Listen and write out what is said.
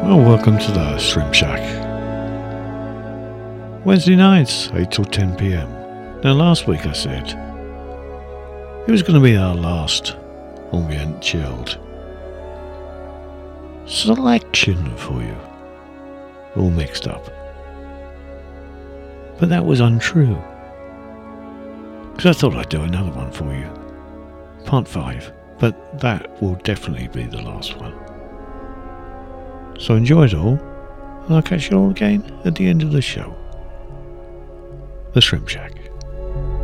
Well, welcome to the Shrimp Shack. Wednesday nights, 8 till 10 p.m. Now, last week I said it was going to be our last ambient chilled selection for you, all mixed up. But that was untrue, because I thought I'd do another one for you, part 5, but that will definitely be the last one. So enjoy it all, and I'll catch you all again at the end of the show. The Shrimp Shack.